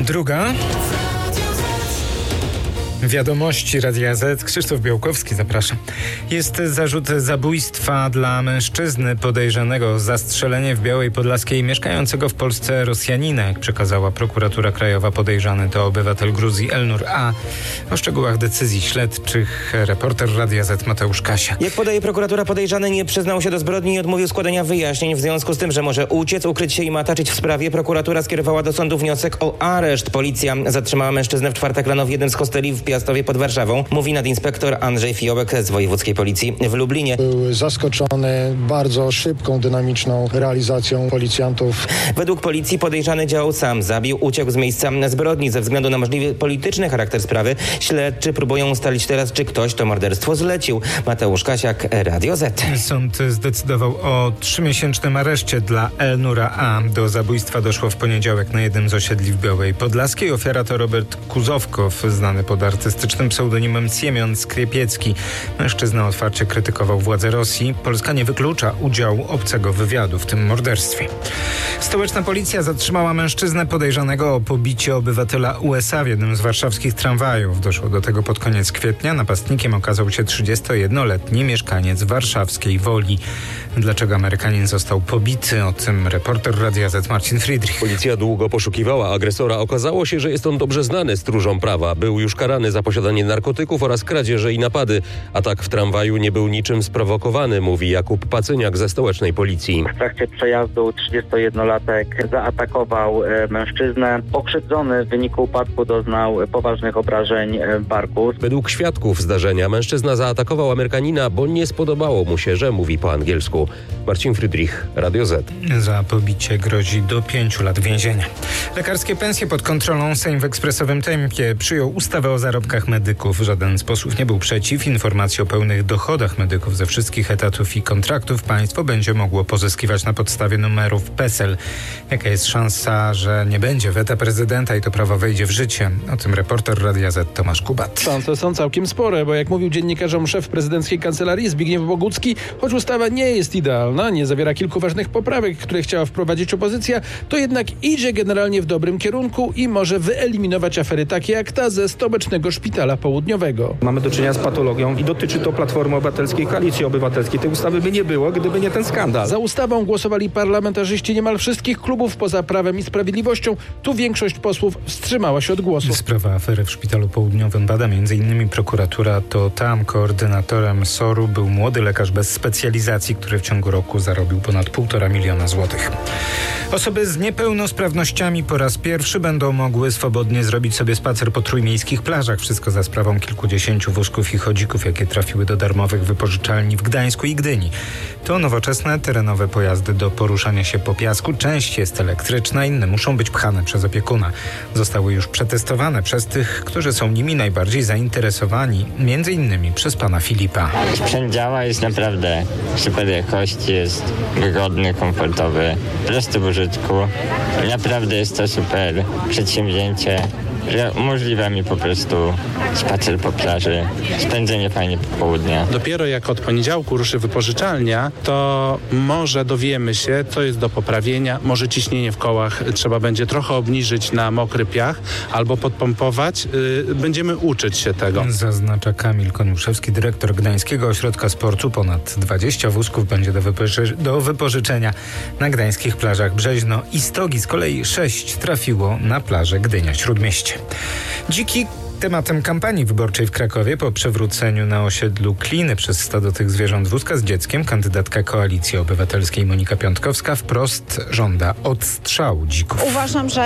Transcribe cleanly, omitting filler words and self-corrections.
2. Wiadomości Radia Z. Krzysztof Białkowski, zapraszam. Jest zarzut zabójstwa dla mężczyzny podejrzanego o zastrzelenie w Białej Podlaskiej mieszkającego w Polsce Rosjanina. Jak przekazała prokuratura krajowa, podejrzany to obywatel Gruzji Elnur A. O szczegółach decyzji śledczych reporter Radia Z Mateusz Kasia. Jak podaje prokuratura, podejrzany nie przyznał się do zbrodni i odmówił składania wyjaśnień. W związku z tym, że może uciec, ukryć się i mataczyć w sprawie, prokuratura skierowała do sądu wniosek o areszt. Policja zatrzymała mężczyznę w czwartek rano w jednym z hosteli w Piastowie pod Warszawą, mówi nadinspektor Andrzej Fiołek z Wojewódzkiej Policji w Lublinie. Był zaskoczony bardzo szybką, dynamiczną realizacją policjantów. Według policji podejrzany działał sam, zabił, uciekł z miejsca zbrodni. Ze względu na możliwy polityczny charakter sprawy śledczy próbują ustalić teraz, czy ktoś to morderstwo zlecił. Mateusz Kasiak, Radio Z. Sąd zdecydował o 3-miesięcznym areszcie dla Elnura A. Do zabójstwa doszło w poniedziałek na jednym z osiedli w Białej Podlaskiej. Ofiara to Robert Kuzowkow, znany pod artystycznym pseudonimem Siemion Skriepiecki. Mężczyzna otwarcie krytykował władze Rosji. Polska nie wyklucza udziału obcego wywiadu w tym morderstwie. Stołeczna policja zatrzymała mężczyznę podejrzanego o pobicie obywatela USA w jednym z warszawskich tramwajów. Doszło do tego pod koniec kwietnia. Napastnikiem okazał się 31-letni mieszkaniec warszawskiej Woli. Dlaczego Amerykanin został pobity? O tym reporter Radia Z Marcin Friedrich. Policja długo poszukiwała agresora. Okazało się, że jest on dobrze znany stróżom prawa. Był już karany za posiadanie narkotyków oraz kradzieże i napady. Atak w tramwaju nie był niczym sprowokowany, mówi Jakub Pacyniak ze stołecznej policji. W trakcie przejazdu 31-latek zaatakował mężczyznę. Pokrzywdzony w wyniku upadku doznał poważnych obrażeń barku. Według świadków zdarzenia mężczyzna zaatakował Amerykanina, bo nie spodobało mu się, że mówi po angielsku. Marcin Friedrich, Radio Z. Za pobicie grozi do 5 lat więzienia. Lekarskie pensje pod kontrolą. Sejm w ekspresowym tempie przyjął ustawę o zarobkach medyków. Żaden z posłów nie był przeciw. Informacje o pełnych dochodach medyków ze wszystkich etatów i kontraktów państwo będzie mogło pozyskiwać na podstawie numerów PESEL. Jaka jest szansa, że nie będzie weta prezydenta i to prawo wejdzie w życie? O tym reporter Radia Z Tomasz Kubat. Szanse są całkiem spore, bo jak mówił dziennikarzom szef prezydenckiej kancelarii Zbigniew Bogucki, choć ustawa nie jest idealna, nie zawiera kilku ważnych poprawek, które chciała wprowadzić opozycja, to jednak idzie generalnie w dobrym kierunku i może wyeliminować afery takie jak ta ze stołecznego szpitala południowego. Mamy do czynienia z patologią i dotyczy to Platformy Obywatelskiej, Koalicji Obywatelskiej. Tej ustawy by nie było, gdyby nie ten skandal. Za ustawą głosowali parlamentarzyści niemal wszystkich klubów poza Prawem i Sprawiedliwością. Tu większość posłów wstrzymała się od głosu. Sprawa afery w Szpitalu Południowym bada m.in. prokuratura. To tam koordynatorem SOR-u był młody lekarz bez specjalizacji, który w ciągu roku zarobił ponad 1,5 miliona złotych. Osoby z niepełnosprawnościami po raz pierwszy będą mogły swobodnie zrobić sobie spacer po trójmiejskich plażach. Wszystko za sprawą kilkudziesięciu wózków i chodzików, jakie trafiły do darmowych wypożyczalni w Gdańsku i Gdyni. To nowoczesne, terenowe pojazdy do poruszania się po piasku. Część jest elektryczna, inne muszą być pchane przez opiekuna. Zostały już przetestowane przez tych, którzy są nimi najbardziej zainteresowani, między innymi przez pana Filipa. Sprzęt działa, jest naprawdę super jakości, jest wygodny, komfortowy, prosty w użytku. Naprawdę jest to super przedsięwzięcie, że umożliwia mi po prostu spacer po plaży, spędzenie fajnie popołudnia. Dopiero jak od poniedziałku ruszy wypożyczalnia, to może dowiemy się, co jest do poprawienia. Może ciśnienie w kołach trzeba będzie trochę obniżyć na mokry piach albo podpompować. Będziemy uczyć się tego. Zaznacza Kamil Koniuszewski, dyrektor Gdańskiego Ośrodka Sportu. Ponad 20 wózków będzie do wypożyczenia na gdańskich plażach Brzeźno i Stogi. Z kolei 6 trafiło na plażę Gdynia-Śródmieście. Dziki tematem kampanii wyborczej w Krakowie. Po przewróceniu na osiedlu Kliny przez stado tych zwierząt wózka z dzieckiem kandydatka Koalicji Obywatelskiej Monika Piątkowska wprost żąda odstrzału dzików. Uważam, że